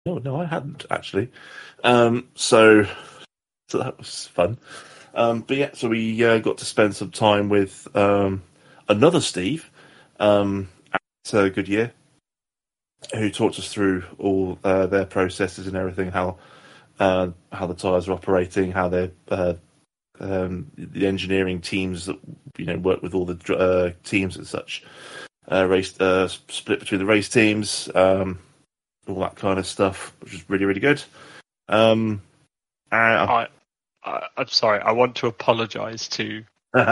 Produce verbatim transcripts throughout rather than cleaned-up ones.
No, no, I hadn't actually. Um, so, so that was fun. Um, but yeah, so we uh, got to spend some time with um, another Steve um, at uh, Goodyear, who talked us through all uh, their processes and everything, how uh, how the tyres are operating, how they're uh, um, the engineering teams that you know work with all the uh, teams and such, uh, race uh, split between the race teams, um, all that kind of stuff, which was really really good. Um, uh, I, I I'm sorry. I want to apologise to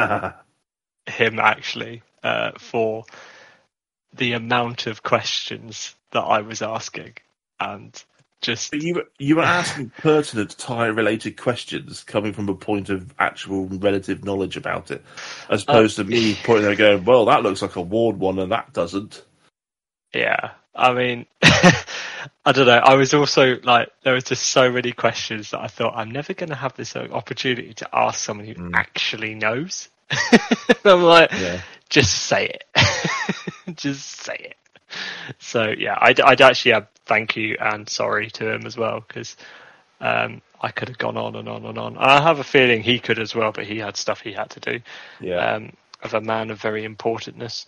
him actually uh, for the amount of questions that I was asking, and just But you were you were asking pertinent tyre related questions coming from a point of actual relative knowledge about it, as uh, opposed to me pointing there and going, "Well, that looks like a Ward one, and that doesn't." yeah. I mean, I don't know. I was also like, there was just so many questions that I thought I'm never going to have this opportunity to ask someone who Mm. actually knows. I'm like, Yeah. just say it, just say it. So yeah, I'd, I'd actually have thank you and sorry to him as well, because um, I could have gone on and on and on. I have a feeling he could as well, but he had stuff he had to do. Yeah. Um, of a man of very importantness.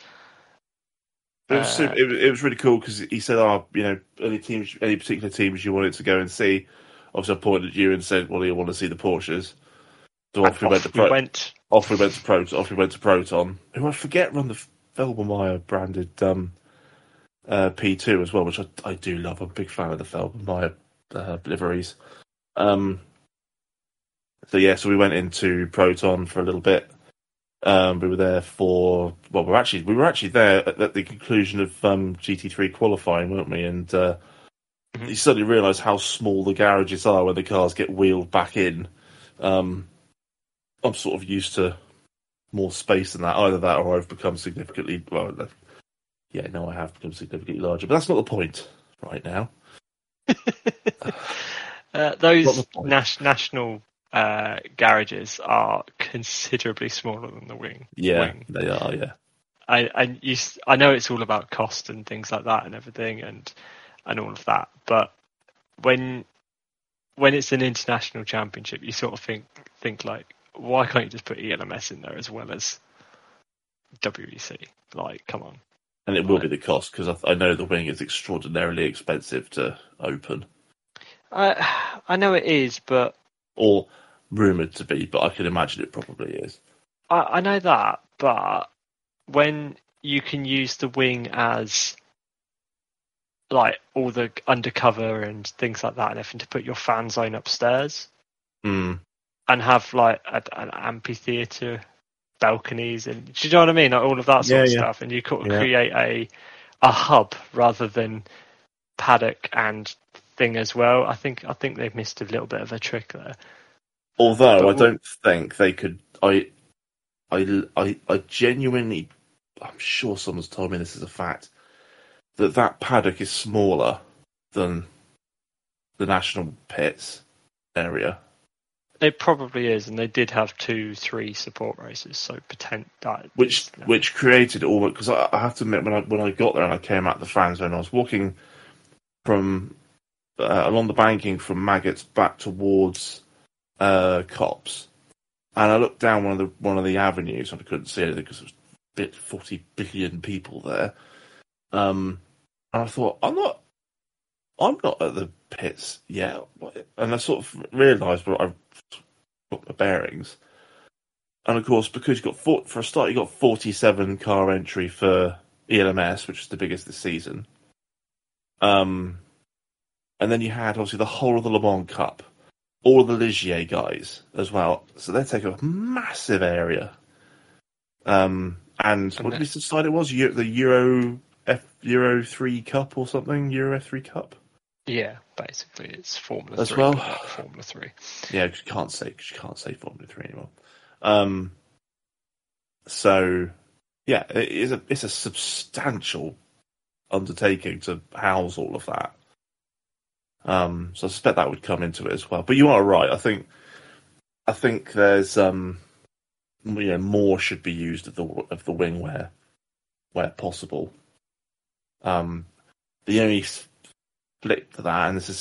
It was super, Uh, it, was- it was really cool because he said, "Oh, you know, any teams, any particular teams you wanted to go and see." Obviously, I pointed at you and said, "Well, you want to see the Porsches." So and off we went to off we Pro, went. off we went to Pro, off we went to Proton, who I forget run the Felbermeyer branded um, uh, P two as well, which I, I do love. I'm a big fan of the Felbermeyer uh, liveries. Um, so yeah, so we went into Proton for a little bit. Um, we were there for well, we're actually we were actually there at, at the conclusion of um, G T three qualifying, weren't we? And uh, Mhm. you suddenly realise how small the garages are when the cars get wheeled back in. Um, I'm sort of used to more space than that. Either that, or I've become significantly well. Yeah, no, I have become significantly larger, but that's not the point right now. uh, Not the those point. nas- national uh, garages are considerably smaller than the wing. Yeah, Wing. they are. Yeah, I and you, I know it's all about cost and things like that and everything and and all of that, but when when it's an international championship, you sort of think think like, why can't you just put E L M S in there as well as W E C? Like, come on. and it will be Like, the cost because I, I know the wing is extraordinarily expensive to open, I I know it is, but or rumored to be, but I can imagine it probably is. I, I know that, but when you can use the wing as like all the undercover and things like that and everything to put your fan zone upstairs Mm. and have like a, an amphitheater balconies and do you know what I mean? Like all of that sort Yeah, of yeah, stuff, and you could yeah. create a a hub rather than paddock and thing as well. I think I think they've missed a little bit of a trick there. Although I But don't think they could. I, I, I, I genuinely, I'm sure someone's told me this is a fact that that paddock is smaller than the national pits area. it probably is, and they did have two, three support races, so potent that Which is, you know. which created all because I, I have to admit when I when I got there and I came out the fan zone, I was walking from uh, along the banking from Maggots back towards uh, Cops, and I looked down one of the one of the avenues and I couldn't see anything because there was a bit forty billion people there. Um, and I thought I'm not I'm not at the pits yet, and I sort of realised where I've got my bearings. And of course, because you got four, for a start, you got forty-seven car entry for E L M S, which is the biggest this season. Um, and then you had obviously the whole of the Le Mans Cup, all of the Ligier guys as well. So they take a massive area. Um, and And what did we that, decide it was? The Euro F Euro three Cup or something? Euro F three Cup yeah, basically it's Formula as Three, well. but not Formula Three. Yeah, because you can't say cause you can't say Formula Three anymore. Um, so yeah, it is a it's a substantial undertaking to house all of that. Um, so I suspect that would come into it as well. But you are right. I think I think there's um, you know more should be used of the of the wing where where possible. Um, the only flip to that, and there's a